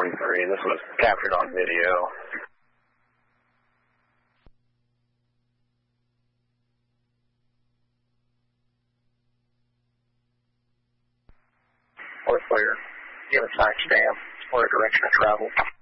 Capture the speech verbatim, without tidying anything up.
forty-three. This was captured on video. We're clear. Give a timestamp or a direction of travel.